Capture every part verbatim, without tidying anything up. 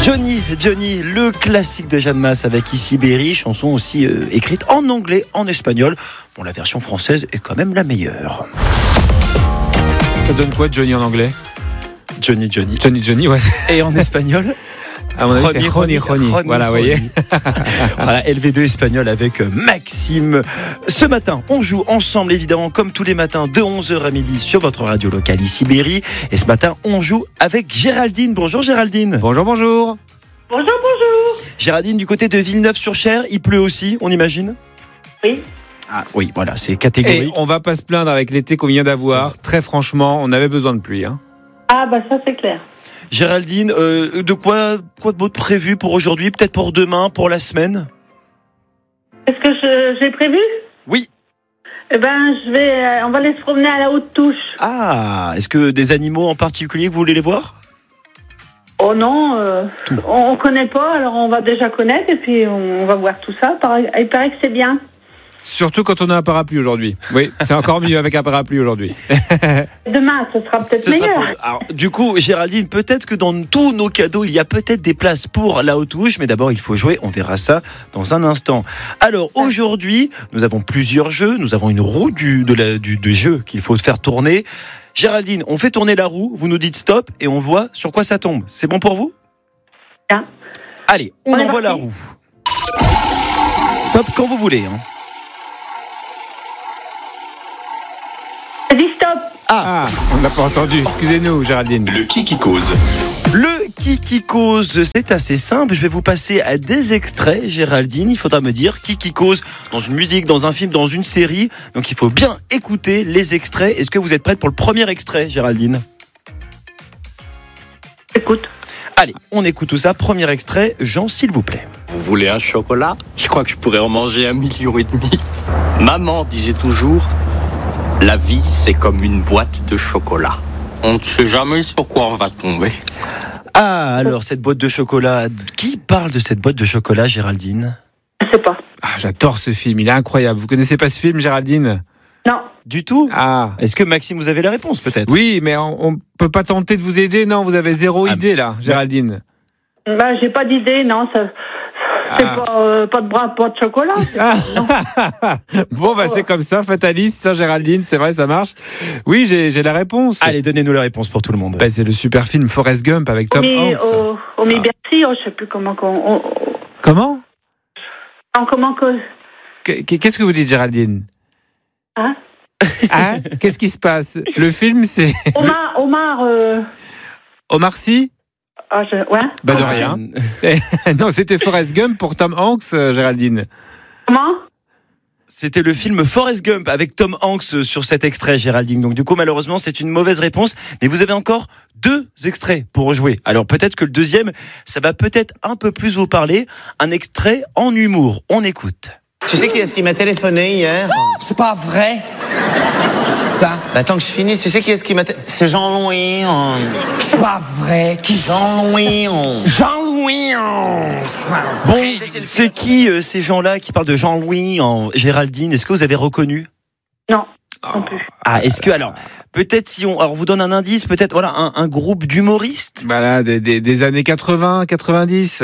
Johnny, Johnny, le classique de Jeanne Masse avec Ici Berry, chanson aussi euh, écrite en anglais, en espagnol. Bon, la version française est quand même la meilleure. Ça donne quoi Johnny en anglais? Johnny, Johnny. Johnny, Johnny, ouais. Et en espagnol? À mon avis, c'est Ronnie, Ronnie. Voilà, vous voyez. Voilà, L V deux espagnol avec Maxime. Ce matin, on joue ensemble, évidemment, comme tous les matins, de onze heures à midi sur votre radio locale Ici Berry. Et ce matin, on joue avec Géraldine. Bonjour Géraldine. Bonjour, bonjour. Bonjour, bonjour. Géraldine, du côté de Villeneuve-sur-Cher, il pleut aussi, on imagine? Oui. Ah oui, voilà, c'est catégorique. Et on va pas se plaindre avec l'été qu'on vient d'avoir. Très franchement, on avait besoin de pluie. Hein. Ah bah ça c'est clair. Géraldine, euh, de quoi, quoi de beau de prévu pour aujourd'hui, peut-être pour demain, pour la semaine? Est-ce que je, j'ai prévu? Oui. Eh ben, je vais, euh, on va aller se promener à la haute touche. Ah, est-ce que des animaux en particulier que vous voulez les voir? Oh non, euh, on, on connaît pas, alors on va déjà connaître et puis on, on va voir tout ça. Il paraît que c'est bien. Surtout quand on a un parapluie aujourd'hui. Oui, c'est encore mieux avec un parapluie aujourd'hui. Demain, ce sera peut-être Ce meilleur. sera pour- Alors, du coup, Géraldine, peut-être que dans tous nos cadeaux, il y a peut-être des places pour la haute touche, mais d'abord, il faut jouer. On verra ça dans un instant. Alors, aujourd'hui, nous avons plusieurs jeux. Nous avons une roue du, de, la, du, de jeu qu'il faut faire tourner. Géraldine, on fait tourner la roue, vous nous dites stop et on voit sur quoi ça tombe. C'est bon pour vous? Bien. Allez, on, On est envoie la parti. roue. Stop quand vous voulez. Hein. J'ai dit stop. Ah, on n'a pas entendu. Excusez-nous, Géraldine. Le qui qui cause. Le qui qui cause, c'est assez simple. Je vais vous passer à des extraits, Géraldine. Il faudra me dire qui qui cause dans une musique, dans un film, dans une série. Donc il faut bien écouter les extraits. Est-ce que vous êtes prête pour le premier extrait, Géraldine? Écoute. Allez, on écoute tout ça. Premier extrait, Jean, s'il vous plaît. Vous voulez un chocolat? Je crois que je pourrais en manger un million et demi. Maman disait toujours, la vie c'est comme une boîte de chocolat. On ne sait jamais sur quoi on va tomber. Ah, alors cette boîte de chocolat. Qui parle de cette boîte de chocolat, Géraldine? Je sais pas. Ah, j'adore ce film. Il est incroyable. Vous connaissez pas ce film, Géraldine? Non. Du tout? Ah. Est-ce que Maxime, vous avez la réponse peut-être? Oui, mais on, on peut pas tenter de vous aider. Non, vous avez zéro Ah, idée là, Géraldine. Ben, j'ai pas d'idée, non. Ça, c'est Ah. pas, euh, pas de bras, pas de chocolat. Bon, bah c'est comme ça, fataliste, hein, Géraldine. C'est vrai, ça marche. Oui, j'ai, j'ai la réponse. Allez, donnez-nous la réponse pour tout le monde. Bah, c'est le super film Forrest Gump avec Tom Mais Hanks. au, au Mi Ah. Bercy, oh, je sais plus comment qu'on. on- on- Comment on- comment que. Qu- Qu'est-ce que vous dites, Géraldine? Hein? Hein? Qu'est-ce qui se passe? Le film, c'est Omar, Omar. Euh, Omar Sy? ah, je, ouais. Bah de Ah, rien. Non, c'était Forrest Gump pour Tom Hanks, euh, Géraldine. Comment? C'était le film Forrest Gump avec Tom Hanks sur cet extrait, Géraldine. Donc du coup, malheureusement, c'est une mauvaise réponse. Mais vous avez encore deux extraits pour jouer. Alors peut-être que le deuxième, ça va peut-être un peu plus vous parler. Un extrait en humour. On écoute. Tu sais qui est-ce qui m'a téléphoné hier? C'est pas vrai. Ça. Bah, attends que je finisse. Tu sais qui est-ce qui m'a téléphoné? C'est Jean-Louis. hein. C'est pas vrai. Qui Jean-Louis. hein. Jean-Louis. oh, c'est pas Bon, vrai. c'est le c'est film. qui euh, ces gens-là qui parlent de Jean-Louis en Géraldine? Est-ce que vous avez reconnu? Non. Non plus. Ah, est-ce que alors peut-être si on alors vous donne un indice, peut-être voilà un, un groupe d'humoristes. Voilà, des, des, des années quatre-vingts, quatre-vingt-dix.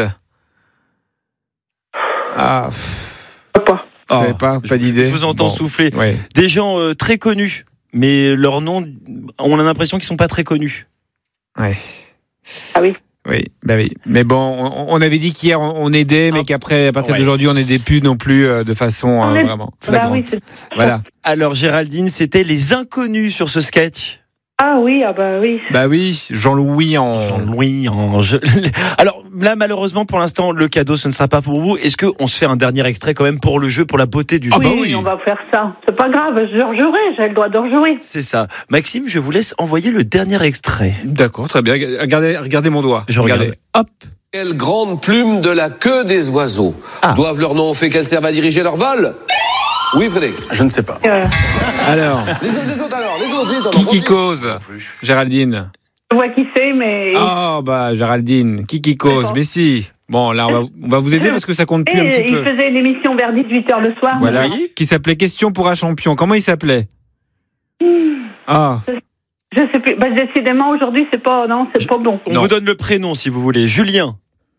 Ah, pff, Pas. vous savez pas, je- pas d'idée. Je vous entends Bon. souffler. Ouais. Des gens euh, très connus, mais leurs noms, on a l'impression qu'ils sont pas très connus. Ouais. Ah oui. Oui, bah oui. Mais bon, on, on avait dit qu'hier on, on aidait, mais Ah, qu'après, à partir ouais. d'aujourd'hui, on n'aidait plus non plus euh, de façon On euh, est- vraiment Bah flagrante. oui, c'est- Voilà. Alors Géraldine, c'était les inconnus sur ce sketch. Ah oui, ah bah oui. Bah oui, Jean-Louis en. Jean-Louis en jeu. Alors là, malheureusement, pour l'instant, le cadeau, ce ne sera pas pour vous. Est-ce qu'on se fait un dernier extrait quand même pour le jeu, pour la beauté du jeu? Ah bah oui, oui. on va faire ça. C'est pas grave, je rejouerai, j'ai le droit de rejouer. C'est ça. Maxime, je vous laisse envoyer le dernier extrait. D'accord, très bien. Regardez, regardez mon doigt. Je regardez. regarde. Hop. Quelles grandes plumes de la queue des oiseaux. Ah. Doivent leur nom au fait qu'elles servent à diriger leur vol? Oui, Frédéric. Je ne sais pas. Euh, Alors, Les autres, les autres alors, les autres, vite, alors, qui qui vite. cause? Géraldine. je vois qui c'est, mais. Oh bah Géraldine, qui qui cause? D'accord. Mais si. Bon, là on va, on va vous aider parce que ça compte plus un Et petit il peu. faisait une émission vers dix-huit heures le soir. Voilà, Oui. qui s'appelait Question pour un champion. Comment il s'appelait? Ah, Je sais plus. Bah, décidément, aujourd'hui, c'est pas, non, c'est pas bon. On Non. vous donne le prénom si vous voulez. Julien.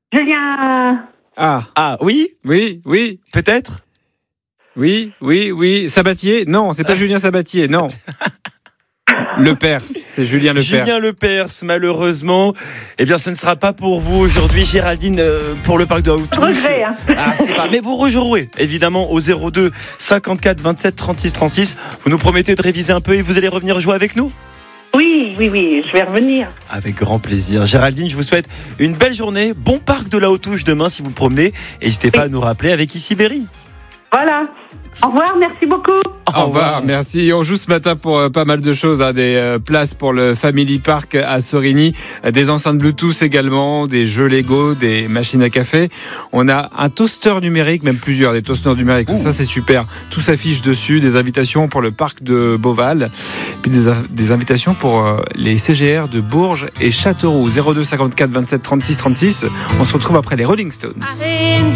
Julien. Ah, Ah, oui, oui, oui, peut-être. oui, oui, oui. Sabatier? Non, c'est pas Julien Sabatier, non. Lepers, c'est Julien Lepers. Julien Lepers, malheureusement, eh bien, ce ne sera pas pour vous aujourd'hui, Géraldine, euh, pour le parc de Hautouche. Regret, hein. Ah, c'est pas. Mais vous rejouerez, évidemment, au zéro deux cinquante-quatre vingt-sept trente-six trente-six. Vous nous promettez de réviser un peu et vous allez revenir jouer avec nous? Oui, oui, oui, je vais revenir. Avec grand plaisir. Géraldine, je vous souhaite une belle journée. Bon parc de la Hautouche demain si vous promenez. N'hésitez pas à nous rappeler avec Ici Berry. Voilà. Au revoir, merci beaucoup. Au revoir, merci. On joue ce matin pour euh, pas mal de choses, hein, des euh, places pour le Family Park à Sorigny, euh, des enceintes Bluetooth également, des jeux Lego, des machines à café. On a un toaster numérique, même plusieurs, des toasters numériques. Ouh. Ça, c'est super. Tout s'affiche dessus, des invitations pour le parc de Beauval, puis des, des invitations pour euh, les C G R de Bourges et Châteauroux. zéro deux cinquante-quatre vingt-sept trente-six trente-six. On se retrouve après les Rolling Stones.